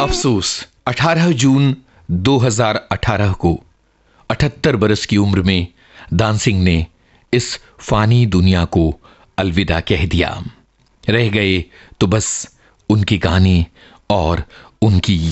अफसोस 18 जून 2018 को 78 बरस की उम्र में दान सिंह ने इस फानी दुनिया को अलविदा कह दिया। रह गए तो बस उनके गाने और उनकी